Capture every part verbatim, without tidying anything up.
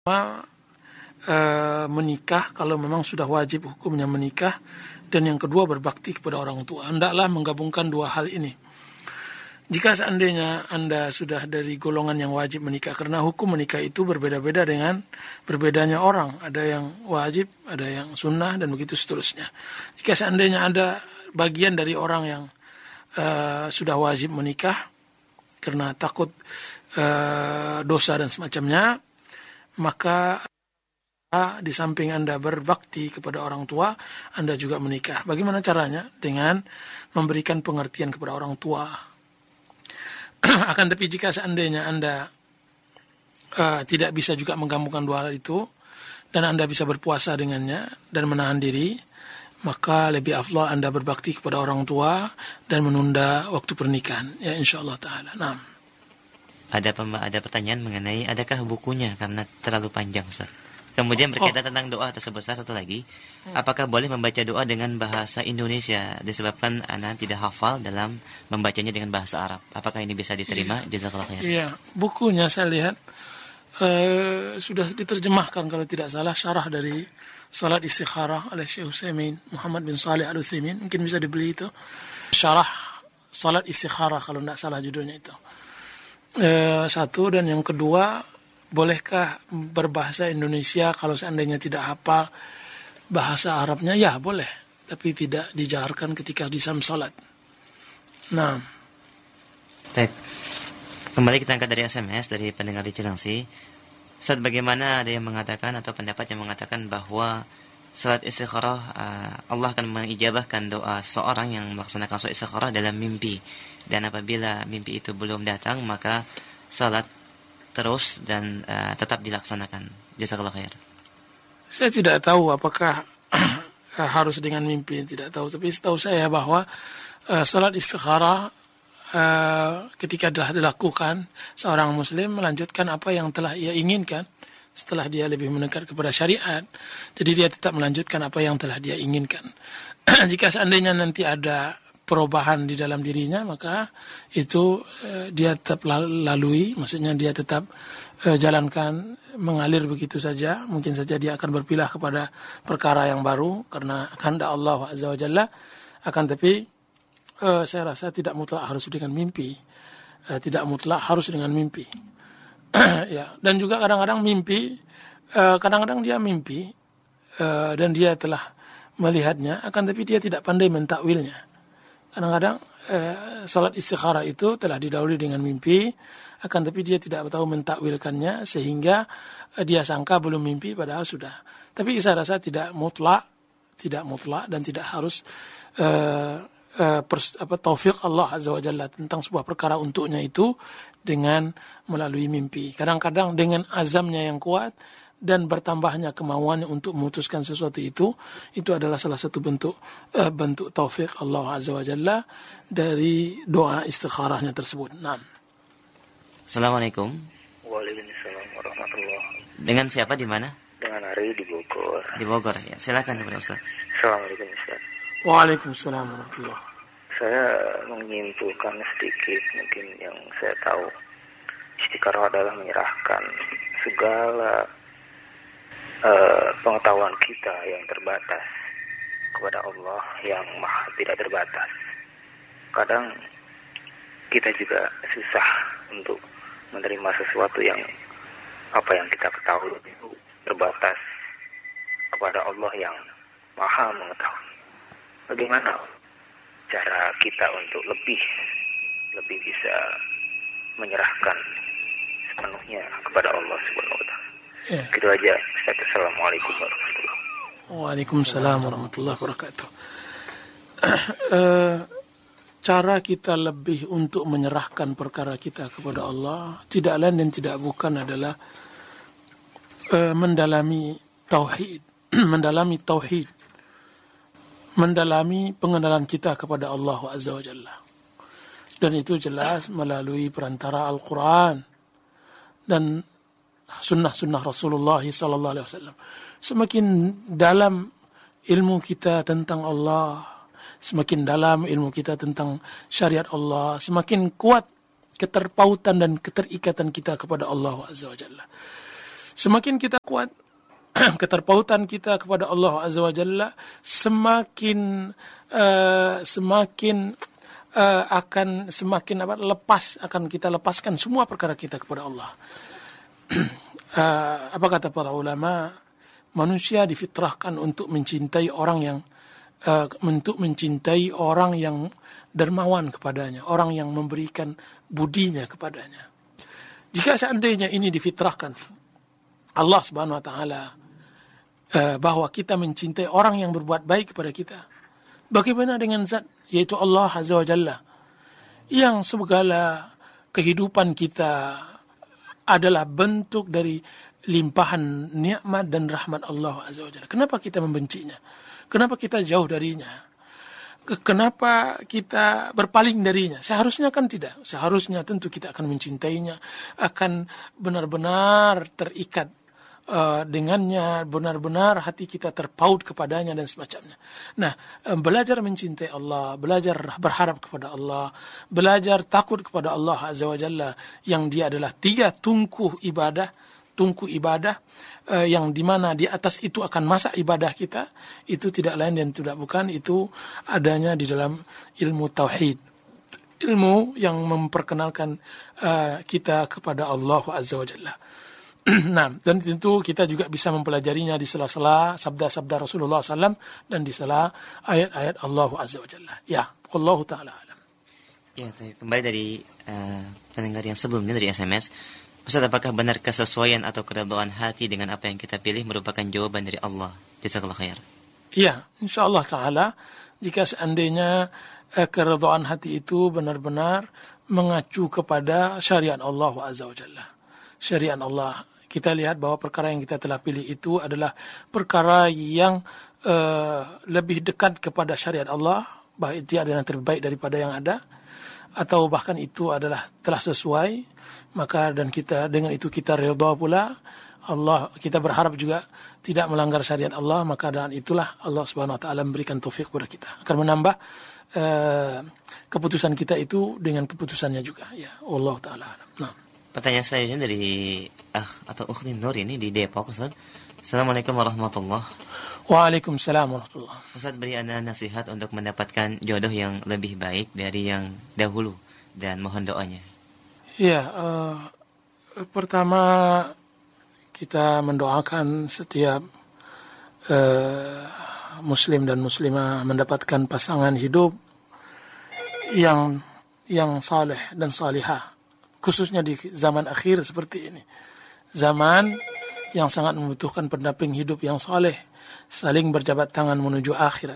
Uh, menikah kalau memang sudah wajib hukumnya menikah, dan yang kedua berbakti kepada orang tua. Hendaklah menggabungkan dua hal ini. Jika seandainya Anda sudah dari golongan yang wajib menikah, karena hukum menikah itu berbeda-beda dengan berbedanya orang. Ada yang wajib, ada yang sunnah, dan begitu seterusnya. Jika seandainya ada bagian dari orang yang uh, sudah wajib menikah karena takut uh, dosa dan semacamnya, maka di samping Anda berbakti kepada orang tua, Anda juga menikah. Bagaimana caranya? Dengan memberikan pengertian kepada orang tua. Akan tapi jika seandainya Anda uh, tidak bisa juga menggabungkan dua hal itu, dan Anda bisa berpuasa dengannya dan menahan diri, maka lebih afdal Anda berbakti kepada orang tua dan menunda waktu pernikahan. Ya, insyaallah ta'ala. Nah. Ada, ada pertanyaan mengenai adakah bukunya karena terlalu panjang, Ustaz. Kemudian berkaitan oh. tentang doa tersebut, satu lagi, hmm. apakah boleh membaca doa dengan bahasa Indonesia disebabkan anak tidak hafal dalam membacanya dengan bahasa Arab? Apakah ini bisa diterima? Iya. Jazakallah khair. Iya, bukunya saya lihat uh, sudah diterjemahkan kalau tidak salah, syarah dari Salat Istikharah oleh Syekh Utsaimin, Muhammad bin Shalih Al-Utsaimin, mungkin bisa dibeli itu. Syarah Salat Istikharah kalau tidak salah judulnya itu. Uh, satu, dan yang kedua, bolehkah berbahasa Indonesia kalau seandainya tidak hafal bahasa Arabnya? Ya, boleh. Tapi tidak dijaharkan ketika di dalam salat. Nah. Baik. Kembali kita angkat dari S M S dari pendengar di Cilengsi. Ustaz, bagaimana ada yang mengatakan atau pendapat yang mengatakan bahwa salat istikharah uh, Allah akan mengijabahkan doa seorang yang melaksanakan salat istikharah dalam mimpi, dan apabila mimpi itu belum datang maka salat terus dan uh, tetap dilaksanakan. Jazakallahu khair. Saya tidak tahu apakah harus dengan mimpi, tidak tahu. Tapi setahu saya bahwa uh, salat istikharah uh, ketika telah dilakukan, seorang muslim melanjutkan apa yang telah ia inginkan setelah dia lebih mendekat kepada syariat. Jadi dia tetap melanjutkan apa yang telah dia inginkan. Jika seandainya nanti ada perubahan di dalam dirinya, maka itu eh, dia tetap lalui, maksudnya dia tetap eh, jalankan, mengalir begitu saja. Mungkin saja dia akan berpilah kepada perkara yang baru karena kehendak Allah Azza wa Jalla. Akan tapi eh, saya rasa tidak mutlak harus dengan mimpi, eh, tidak mutlak harus dengan mimpi. Ya, dan juga kadang-kadang mimpi, eh, kadang-kadang dia mimpi eh, dan dia telah melihatnya, akan tapi dia tidak pandai mentakwilnya. Kadang-kadang eh, salat istikharah itu telah didahului dengan mimpi, akan tapi dia tidak tahu mentakwilkannya sehingga eh, dia sangka belum mimpi padahal sudah. Tapi saya rasa tidak mutlak, tidak mutlak dan tidak harus eh, eh, pers, apa, taufik Allah Azza wa Jalla tentang sebuah perkara untuknya itu dengan melalui mimpi. Kadang-kadang dengan azamnya yang kuat dan bertambahnya kemauannya untuk memutuskan sesuatu itu, itu adalah salah satu bentuk uh, bentuk taufik Allah Azza wa Jalla dari doa istikharahnya tersebut. Nah. Assalamualaikum. Waalaikumsalam warahmatullahi. Dengan siapa, di mana? Dengan Ari di Bogor. Di Bogor, ya. Silakan kepada Ustaz. Assalamualaikum Ustaz. Waalaikumsalam warahmatullahi. Saya menyimpulkan sedikit mungkin yang saya tahu. Istikharah adalah menyerahkan segala Uh, pengetahuan kita yang terbatas kepada Allah yang maha tidak terbatas. Kadang kita juga susah untuk menerima sesuatu yang apa yang kita ketahui itu terbatas kepada Allah yang maha mengetahui. Bagaimana cara kita untuk lebih lebih bisa menyerahkan sepenuhnya kepada Allah Subhanahu wa taala? Ya. Gitu aja. Assalamualaikum warahmatullahi wabarakatuh. Waalaikumsalam warahmatullahi wabarakatuh. uh, cara kita lebih untuk menyerahkan perkara kita kepada Allah tidak lain dan tidak bukan adalah uh, mendalami tauhid, mendalami tauhid, mendalami pengenalan kita kepada Allah Azza wa Jalla. Dan itu jelas melalui perantara Al-Quran dan sunnah-sunnah Rasulullah sallallahu alaihi wasallam. Semakin dalam ilmu kita tentang Allah, semakin dalam ilmu kita tentang syariat Allah, semakin kuat keterpautan dan keterikatan kita kepada Allah Azza wa Jalla. Semakin kita kuat keterpautan kita kepada Allah Azza wa Jalla, semakin uh, semakin uh, akan semakin apa, lepas akan kita lepaskan semua perkara kita kepada Allah. uh, apa kata para ulama? Manusia difitrahkan untuk mencintai orang yang uh, untuk mencintai orang yang dermawan kepadanya, orang yang memberikan budinya kepadanya. Jika seandainya ini difitrahkan Allah Subhanahu wa taala uh, bahwa kita mencintai orang yang berbuat baik kepada kita, bagaimana dengan zat yaitu Allah Azza wa Jalla yang segala kehidupan kita adalah bentuk dari limpahan nikmat dan rahmat Allah Azza wa Jalla. Kenapa kita membencinya? Kenapa kita jauh darinya? Kenapa kita berpaling darinya? Seharusnya kan tidak. Seharusnya tentu kita akan mencintainya, akan benar-benar terikat uh, dengannya, benar-benar hati kita terpaut kepadanya dan semacamnya. Nah, um, belajar mencintai Allah, belajar berharap kepada Allah, belajar takut kepada Allah Azza wa Jalla yang dia adalah tiga tungku ibadah, tungku ibadah uh, yang dimana di atas itu akan masak ibadah kita, itu tidak lain dan tidak bukan, itu adanya di dalam ilmu tauhid, ilmu yang memperkenalkan uh, kita kepada Allah Azza wa Jalla. Nah, dan tentu kita juga bisa mempelajarinya di sela-sela sabda-sabda Rasulullah sallallahu alaihi wasallam dan di sela ayat-ayat Allah Azza wa Jalla. Ya, wallahu ta'ala alam. Ya, kembali dari uh, pendengar yang sebelumnya dari S M S. Ustaz, apakah benar kesesuaian atau keridhaan hati dengan apa yang kita pilih merupakan jawaban dari Allah? Jazakallah khair. Iya, insyaallah ta'ala, jika seandainya eh, keridhaan hati itu benar-benar mengacu kepada syariat Allah Azza wa Jalla. Syariat Allah. Kita lihat bahwa perkara yang kita telah pilih itu adalah perkara yang eh, lebih dekat kepada syariat Allah, baik itu adalah yang terbaik daripada yang ada, atau bahkan itu adalah telah sesuai, maka dan kita dengan itu kita redha pula. Allah, kita berharap juga tidak melanggar syariat Allah, maka dan itulah Allah Subhanahu wa taala memberikan taufik kepada kita, akan menambah uh, keputusan kita itu dengan keputusannya juga, ya Allah taala. Nah, pertanyaan selanjutnya dari ah atau Ukhti Nur ini di Depok, Ustaz. Assalamualaikum warahmatullahi. Waalaikumsalam warahmatullahi. Ustaz, beri Anda nasihat untuk mendapatkan jodoh yang lebih baik dari yang dahulu dan mohon doanya. Ya, uh, pertama kita mendoakan setiap uh, muslim dan muslimah mendapatkan pasangan hidup yang yang saleh dan salihah, khususnya di zaman akhir seperti ini. Zaman yang sangat membutuhkan pendamping hidup yang saleh, saling berjabat tangan menuju akhirat.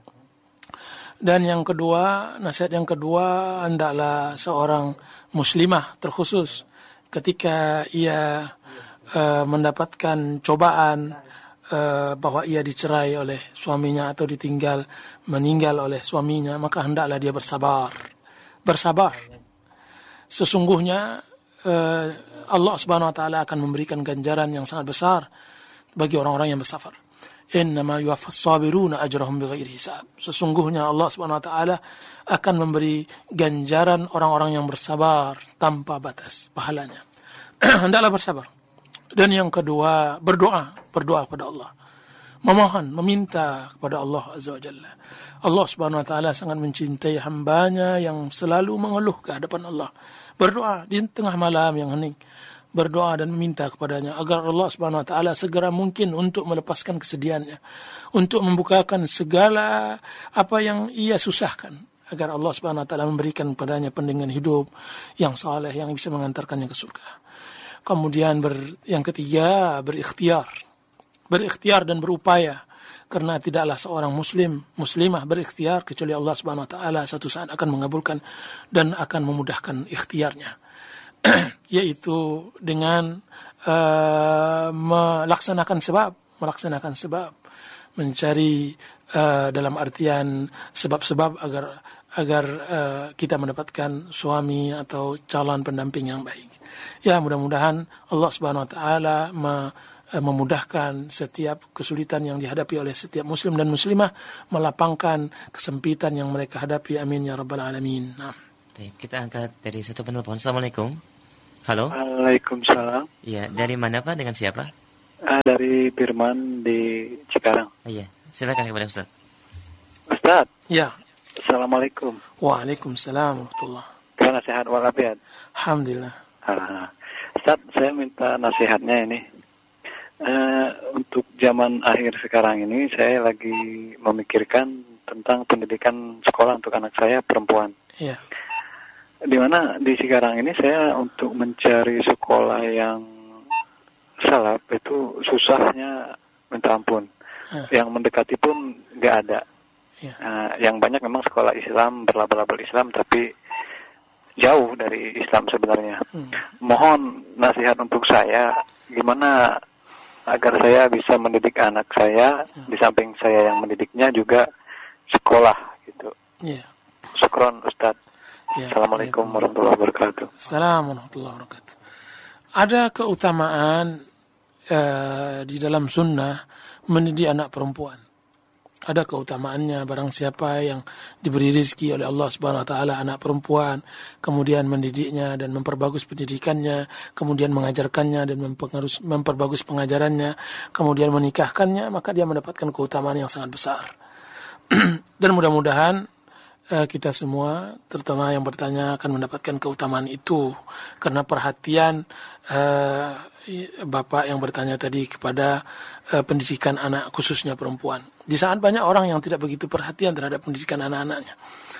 Dan yang kedua, nasihat yang kedua, hendaklah seorang muslimah terkhusus ketika ia uh, mendapatkan cobaan uh, bahwa ia dicerai oleh suaminya atau ditinggal, meninggal oleh suaminya, maka hendaklah dia bersabar. Bersabar. Sesungguhnya uh, Allah Subhanahu wa taala akan memberikan ganjaran yang sangat besar bagi orang-orang yang bersabar. Innama yuwaffas sabiruna ajrahum bighairi hisab. Sesungguhnya Allah Subhanahu wa taala akan memberi ganjaran orang-orang yang bersabar tanpa batas pahalanya. Hendaklah bersabar. Dan yang kedua, berdoa, berdoa kepada Allah. Memohon, meminta kepada Allah Azza wa Jalla. Allah Subhanahu wa taala sangat mencintai hambanya yang selalu mengeluh ke hadapan Allah. Berdoa di tengah malam yang hening. Berdoa dan meminta kepadanya agar Allah Subhanahu wa taala segera mungkin untuk melepaskan kesedihannya, untuk membukakan segala apa yang ia susahkan, agar Allah Subhanahu wa taala memberikan kepadanya pendengar hidup yang saleh yang bisa mengantarkannya ke surga. Kemudian ber, yang ketiga, berikhtiar. Berikhtiar dan berupaya, karena tidaklah seorang muslim, muslimah berikhtiar kecuali Allah Subhanahu wa taala satu saat akan mengabulkan dan akan memudahkan ikhtiarnya. Yaitu dengan uh, melaksanakan sebab, melaksanakan sebab, mencari uh, dalam artian sebab-sebab agar agar uh, kita mendapatkan suami atau calon pendamping yang baik. Ya, mudah-mudahan Allah Subhanahu wa taala me, uh, memudahkan setiap kesulitan yang dihadapi oleh setiap muslim dan muslimah, melapangkan kesempitan yang mereka hadapi. Amin ya rabbal alamin. Nah. Kita angkat dari satu penelpon. Assalamualaikum. Halo. Waalaikumsalam. Iya, dari mana Pak? Dengan siapa? Uh, dari Firman di Cikarang. Iya, silakan kepada Ustaz. Ustaz. Ya. Assalamualaikum. Waalaikumsalam warahmatullahi. Karena sehat walafiat. Alhamdulillah. Uh, Ustaz, saya minta nasihatnya ini. Uh, untuk zaman akhir sekarang ini, saya lagi memikirkan tentang pendidikan sekolah untuk anak saya perempuan. Iya. Di mana di sekarang ini saya untuk mencari sekolah yang salaf itu susahnya minta ampun. Uh. Yang mendekati pun nggak ada. Yeah. Uh, yang banyak memang sekolah Islam, berlabel-label Islam, tapi jauh dari Islam sebenarnya. Hmm. Mohon nasihat untuk saya, gimana agar saya bisa mendidik anak saya, hmm. di samping saya yang mendidiknya juga sekolah gitu. Yeah. Syukron Ustaz. Yeah. Assalamualaikum yeah. warahmatullahi wabarakatuh. Assalamualaikum warahmatullahi wabarakatuh. Ada keutamaan uh, di dalam sunnah mendidik anak perempuan. Ada keutamaannya, barang siapa yang diberi rezeki oleh Allah Subhanahu wa taala anak perempuan, kemudian mendidiknya dan memperbagus pendidikannya, kemudian mengajarkannya dan memperbagus pengajarannya, kemudian menikahkannya, maka dia mendapatkan keutamaan yang sangat besar. Dan mudah-mudahan eh, kita semua, terutama yang bertanya, akan mendapatkan keutamaan itu karena perhatian eh, Bapak yang bertanya tadi kepada uh, pendidikan anak khususnya perempuan. Di saat banyak orang yang tidak begitu perhatian terhadap pendidikan anak-anaknya.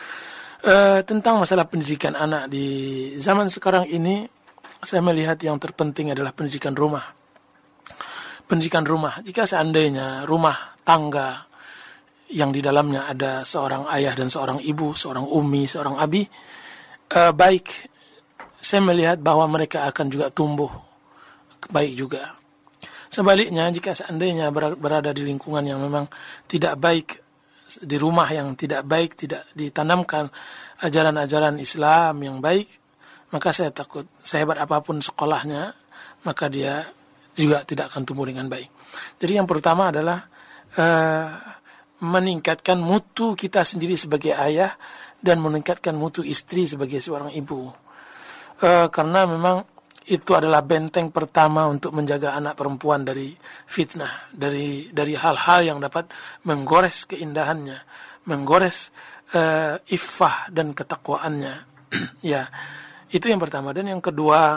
Uh, tentang masalah pendidikan anak di zaman sekarang ini, saya melihat yang terpenting adalah pendidikan rumah. Pendidikan rumah. Jika seandainya rumah tangga yang di dalamnya ada seorang ayah dan seorang ibu, seorang umi, seorang abi, uh, baik, saya melihat bahwa mereka akan juga tumbuh baik juga. Sebaliknya, jika seandainya berada di lingkungan yang memang tidak baik, di rumah yang tidak baik, tidak ditanamkan ajaran-ajaran Islam yang baik, maka saya takut sehebat apapun sekolahnya, maka dia juga tidak akan tumbuh dengan baik. Jadi yang pertama adalah uh, meningkatkan mutu kita sendiri sebagai ayah dan meningkatkan mutu istri sebagai seorang ibu. Uh, karena memang itu adalah benteng pertama untuk menjaga anak perempuan dari fitnah, dari dari hal-hal yang dapat menggores keindahannya, menggores uh, iffah dan ketakwaannya. Ya, itu yang pertama. Dan yang kedua,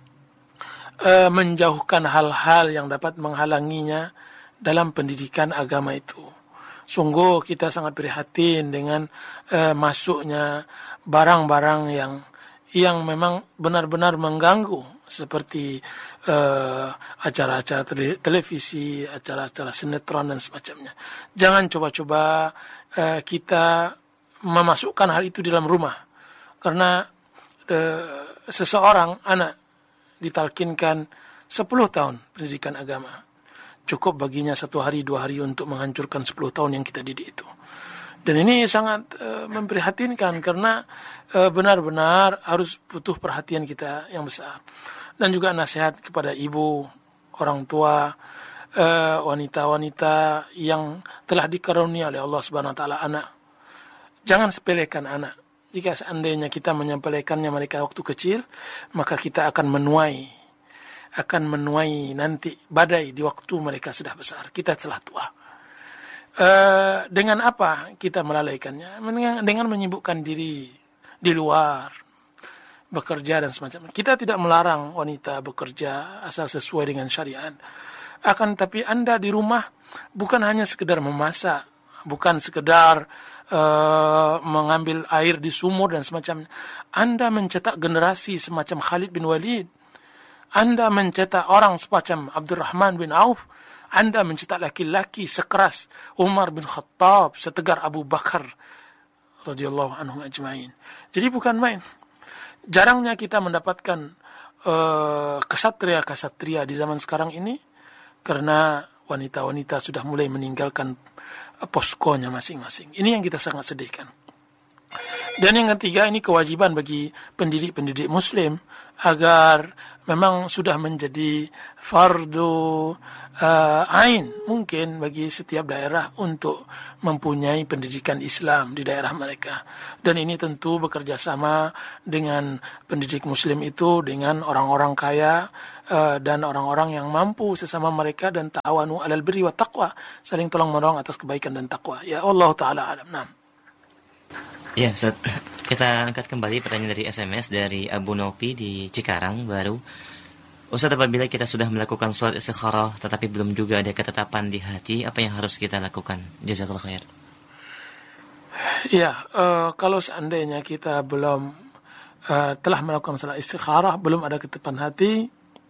uh, menjauhkan hal-hal yang dapat menghalanginya dalam pendidikan agama itu. Sungguh kita sangat prihatin dengan uh, masuknya barang-barang yang yang memang benar-benar mengganggu, seperti uh, acara-acara tele- televisi, acara-acara sinetron dan semacamnya. Jangan coba-coba uh, kita memasukkan hal itu di dalam rumah, karena uh, seseorang anak ditalkinkan sepuluh tahun pendidikan agama, cukup baginya satu hari dua hari untuk menghancurkan sepuluh tahun yang kita didik itu. Dan ini sangat uh, memprihatinkan karena uh, benar-benar harus butuh perhatian kita yang besar. Dan juga nasihat kepada ibu, orang tua, uh, wanita-wanita yang telah dikarunia oleh Allah Subhanahu wa taala anak. Jangan sepelekan anak. Jika seandainya kita menyepelekannya mereka waktu kecil, maka kita akan menuai akan menuai nanti badai di waktu mereka sudah besar. Kita telah tua. Uh, dengan apa kita melalaikannya? Dengan, dengan menyibukkan diri di luar, bekerja dan semacamnya. Kita tidak melarang wanita bekerja asal sesuai dengan syariat. Akan tapi Anda di rumah bukan hanya sekedar memasak, bukan sekedar uh, mengambil air di sumur dan semacamnya. Anda mencetak generasi semacam Khalid bin Walid. Anda mencetak orang semacam Abdurrahman bin Auf. Anda mencetak laki-laki sekeras Umar bin Khattab, setegar Abu Bakar radhiyallahu anhum ajma'in. Jadi bukan main. Jarangnya kita mendapatkan uh, kesatria-kesatria di zaman sekarang ini karena wanita-wanita sudah mulai meninggalkan uh, poskonya masing-masing. Ini yang kita sangat sedihkan. Dan yang ketiga, ini kewajiban bagi pendidik-pendidik muslim agar memang sudah menjadi fardu uh, ain mungkin bagi setiap daerah untuk mempunyai pendidikan Islam di daerah mereka. Dan ini tentu bekerja sama dengan pendidik muslim itu dengan orang-orang kaya uh, dan orang-orang yang mampu sesama mereka, dan ta'awanu 'alal birri wat taqwa, saling tolong-menolong atas kebaikan dan takwa. Ya Allah taala alam. Nah. Ya, Ustaz. Kita angkat kembali pertanyaan dari S M S dari Abu Nopi di Cikarang baru. Ustaz, apabila kita sudah melakukan sholat istikharah tetapi belum juga ada ketetapan di hati, apa yang harus kita lakukan? Jazakallahu khair. Ya, uh, kalau seandainya kita belum uh, telah melakukan sholat istikharah, belum ada ketetapan hati,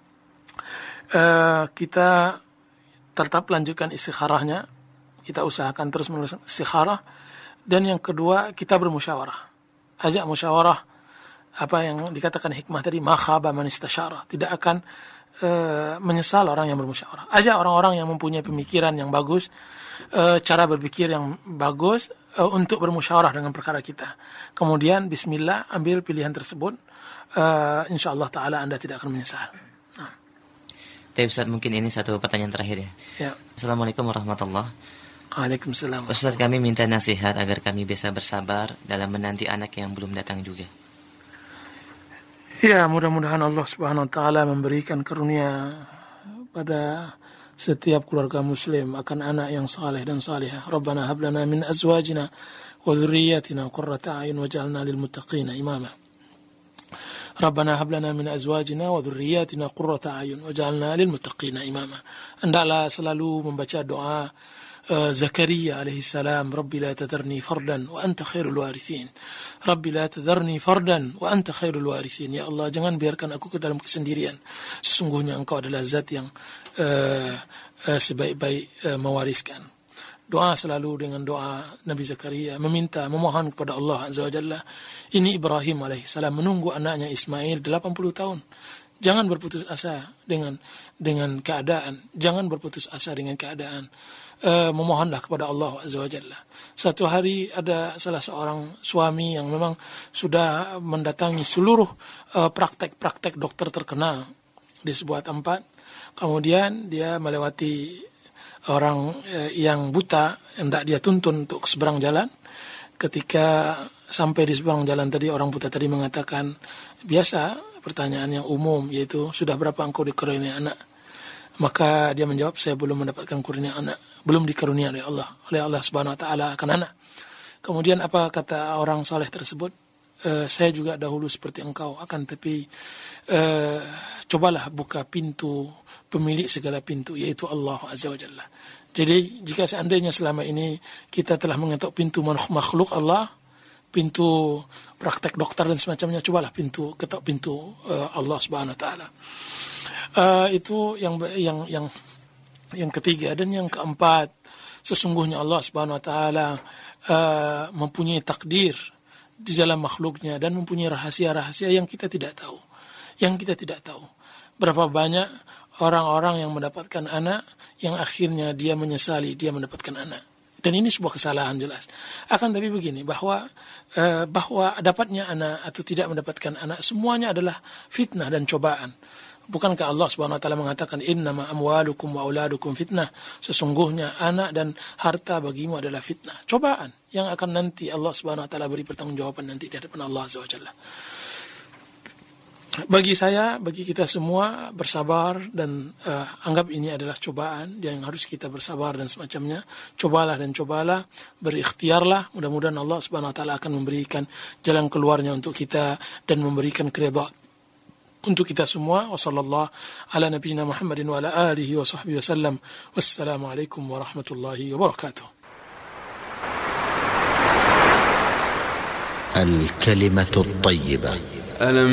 uh, kita tetap lanjutkan istikharahnya. Kita usahakan terus menerus istikharah. Dan yang kedua, kita bermusyawarah. Ajak musyawarah, apa yang dikatakan hikmah tadi, ma khaba man istasyara, tidak akan uh, menyesal orang yang bermusyawarah. Ajak orang-orang yang mempunyai pemikiran yang bagus, uh, cara berpikir yang bagus uh, untuk bermusyawarah dengan perkara kita. Kemudian bismillah, ambil pilihan tersebut, uh, insyaallah taala Anda tidak akan menyesal. Nah. Tapi Ustaz, mungkin ini satu pertanyaan terakhir ya. Ya. Assalamualaikum warahmatullahi wabarakatuh. Waalaikumsalam. Ustaz, kami minta nasihat agar kami bisa bersabar dalam menanti anak yang belum datang juga. Ya, mudah-mudahan Allah Subhanahu wa taala memberikan karunia pada setiap keluarga muslim akan anak yang saleh dan salihah. Rabbana hab lana min azwajina wa dhurriyyatina qurrata a'yun waj'alna lil muttaqina imama. Rabbana hab lana min azwajina wa dhurriyyatina qurrata a'yun waj'alna lil muttaqina imama. Hendaklah selalu membaca doa Uh, Zakaria alaihi salam, Rabbi la tadharni fardan wa anta khairul warithin. Rabbi la tadharni fardan wa anta khairul warithin. Ya Allah, jangan biarkan aku ke dalam kesendirian. Sesungguhnya Engkau adalah zat yang uh, uh, sebaik-baik uh, mewariskan. Doa selalu dengan doa Nabi Zakaria, meminta, memohon kepada Allah Azza wa Jalla. Ini Ibrahim alaihi salam menunggu anaknya Ismail delapan puluh tahun. Jangan berputus asa dengan dengan keadaan. Jangan berputus asa dengan keadaan. Uh, memohonlah kepada Allah Azza wa Jalla. Suatu hari ada salah seorang suami yang memang sudah mendatangi seluruh uh, praktek-praktek dokter terkenal di sebuah tempat. Kemudian dia melewati orang uh, yang buta, hendak dia tuntun untuk ke seberang jalan. Ketika sampai di seberang jalan tadi, orang buta tadi mengatakan, biasa pertanyaan yang umum, yaitu sudah berapa engkau dikaruniai anak? Maka dia menjawab, saya belum mendapatkan kurnia anak, belum dikarunia oleh Allah, oleh Allah Subhanahu wa taala akan anak. Kemudian apa kata orang saleh tersebut? E, saya juga dahulu seperti engkau, akan tapi e, cobalah buka pintu pemilik segala pintu, yaitu Allah Azza wa Jalla. Jadi jika seandainya selama ini kita telah mengetuk pintu makhluk Allah, pintu praktek dokter dan semacamnya, cobalah pintu ketuk pintu uh, Allah Subhanahu wa taala. Uh, itu yang yang yang yang ketiga. Dan yang keempat, sesungguhnya Allah Subhanahu wa taala uh, mempunyai takdir di dalam makhluknya dan mempunyai rahasia-rahasia yang kita tidak tahu. Yang kita tidak tahu. Berapa banyak orang-orang yang mendapatkan anak yang akhirnya dia menyesali dia mendapatkan anak. Dan ini sebuah kesalahan jelas. Akan tapi begini, bahwa uh, bahwa dapatnya anak atau tidak mendapatkan anak semuanya adalah fitnah dan cobaan. Bukankah Allah Subhanahu wa taala mengatakan, innama amwalukum wa auladukum fitnah, sesungguhnya anak dan harta bagimu adalah fitnah, cobaan yang akan nanti Allah Subhanahu wa taala beri pertanggungjawaban nanti di hadapan Allah Azza wa Jalla. Bagi saya, bagi kita semua, bersabar dan uh, anggap ini adalah cobaan yang harus kita bersabar dan semacamnya. Cobalah dan cobalah, berikhtiarlah. Mudah-mudahan Allah Subhanahu wa taala akan memberikan jalan keluarnya untuk kita dan memberikan keridhaan untuk kita semua. Wassallallahu ala nabiyina Muhammadin wa ala alihi wa sahbihi wasallam. Wassalamualaikum warahmatullahi wabarakatuh. Al-kalimatu at-tayyibah.